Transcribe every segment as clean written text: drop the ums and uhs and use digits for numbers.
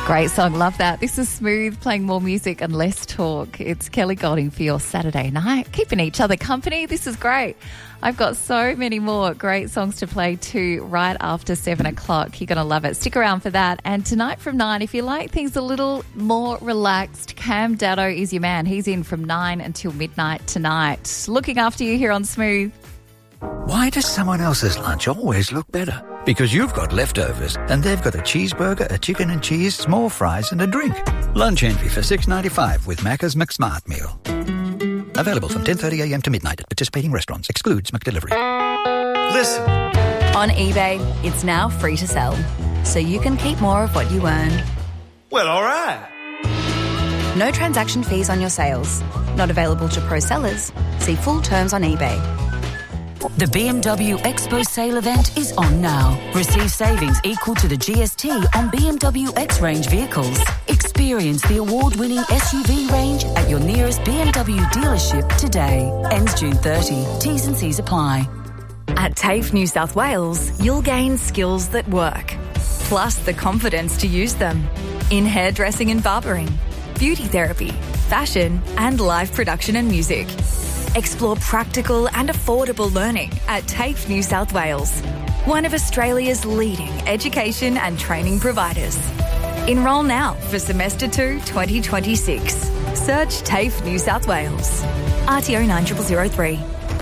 Great song, love that. This is Smooth, playing more music and less talk. It's Kelly Golding for your Saturday night, keeping each other company. This is great. I've got so many more great songs to play too right after 7 o'clock. You're going to love it. Stick around for that. And tonight from 9, if you like things a little more relaxed, Cam Datto is your man. He's in from 9 until midnight tonight. Looking after you here on Smooth. Why does someone else's lunch always look better? Because you've got leftovers and they've got a cheeseburger, a chicken and cheese, small fries and a drink. Lunch envy for $6.95 with Macca's McSmart Meal. Available from 10:30am to midnight at participating restaurants. Excludes McDelivery. Listen. On eBay, it's now free to sell, so you can keep more of what you earn. Well, all right. No transaction fees on your sales. Not available to pro sellers. See full terms on eBay. The BMW Expo sale event is on now. Receive savings equal to the GST on BMW X-Range vehicles. Experience the award-winning SUV range at your nearest BMW dealership today. Ends June 30. T's and C's apply. At TAFE New South Wales, you'll gain skills that work, plus the confidence to use them. In hairdressing and barbering, beauty therapy, fashion, and live production and music. Explore practical and affordable learning at TAFE New South Wales, one of Australia's leading education and training providers. Enrol now for Semester 2 2026. Search TAFE New South Wales. RTO 9003.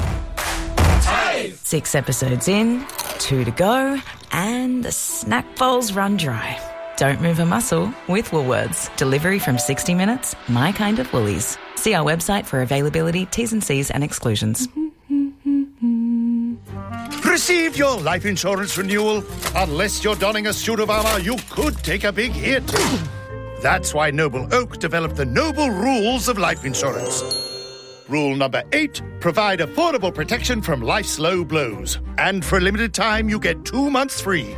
6 episodes in, 2 to go, and the snack bowls run dry. Don't move a muscle with Woolworths. Delivery from 60 minutes, my kind of Woolies. See our website for availability, T's and C's and exclusions. Received your life insurance renewal? Unless you're donning a suit of armour, you could take a big hit. That's why Noble Oak developed the Noble Rules of Life Insurance. Rule number 8, provide affordable protection from life's low blows. And for a limited time, you get 2 months free.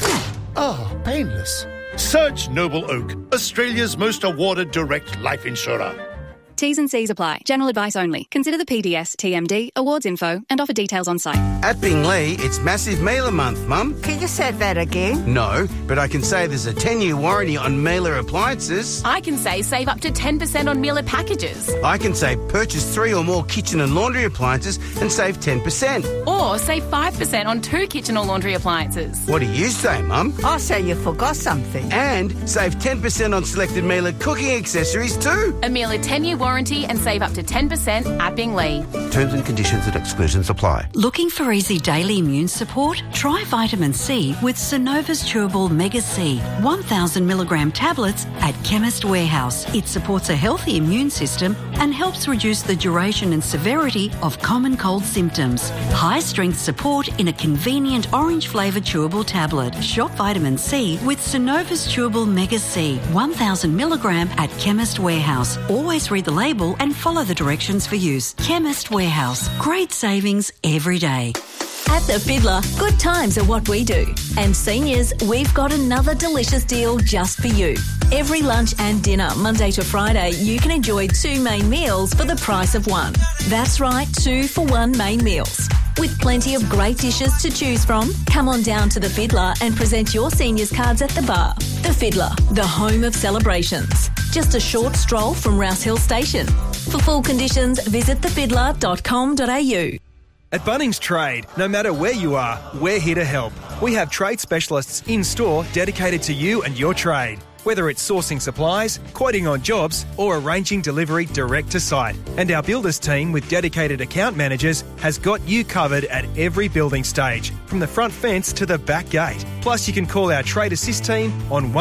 Oh, painless. Search Noble Oak, Australia's most awarded direct life insurer. T's and C's apply. General advice only. Consider the PDS, TMD, awards info, and offer details on site. At Bingley, it's Massive Mailer Month, Mum. Can you say that again? No, but I can say there's a 10-year warranty on Mailer appliances. I can say save up to 10% on Mailer packages. I can say purchase 3 or more kitchen and laundry appliances and save 10%. Or save 5% on 2 kitchen or laundry appliances. What do you say, Mum? I say you forgot something. And save 10% on selected Mailer cooking accessories too. A Mailer 10-year warranty and save up to 10% at Bingley. Terms and conditions and exclusions apply. Looking for easy daily immune support? Try vitamin C with Synova's Chewable Mega C, 1,000 milligram tablets at Chemist Warehouse. It supports a healthy immune system and helps reduce the duration and severity of common cold symptoms. High-strength support in a convenient orange-flavoured chewable tablet. Shop vitamin C with Synova's Chewable Mega C, 1,000 milligram at Chemist Warehouse. Always read the label and follow the directions for use. Chemist Warehouse. Great savings every day. At The Fiddler, good times are what we do. And seniors, we've got another delicious deal just for you. Every lunch and dinner, Monday to Friday, you can enjoy 2 main meals for the price of 1. That's right, 2 for 1 main meals. With plenty of great dishes to choose from, come on down to The Fiddler and present your seniors cards at the bar. The Fiddler, the home of celebrations. Just a short stroll from Rouse Hill Station. For full conditions, visit thefiddler.com.au. At Bunnings Trade, no matter where you are, we're here to help. We have trade specialists in-store dedicated to you and your trade. Whether it's sourcing supplies, quoting on jobs, or arranging delivery direct to site. And our builders team with dedicated account managers has got you covered at every building stage, from the front fence to the back gate. Plus, you can call our Trade Assist team on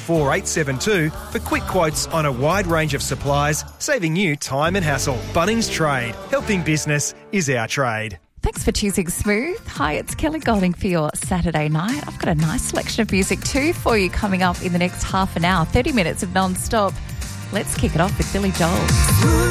134872 for quick quotes on a wide range of supplies, saving you time and hassle. Bunnings Trade. Helping business is our trade. Thanks for choosing Smooth. Hi, it's Kelly Golding for your Saturday night. I've got a nice selection of music too for you coming up in the next half an hour, 30 minutes of non-stop. Let's kick it off with Billy Joel.